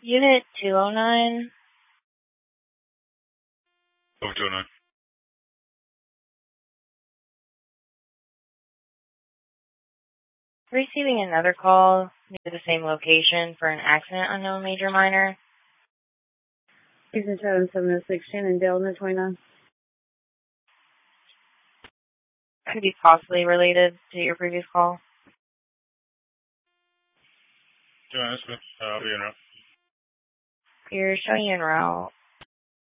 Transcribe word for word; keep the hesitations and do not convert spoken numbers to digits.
Unit two oh nine. Over two oh nine. Receiving another call near the same location for an accident unknown major minor. Houston seven seven oh six, Shannon Dale, twenty-nine. Could be possibly related to your previous call. two oh nine, that's good. Uh, I'll be in route. You're showing you en route.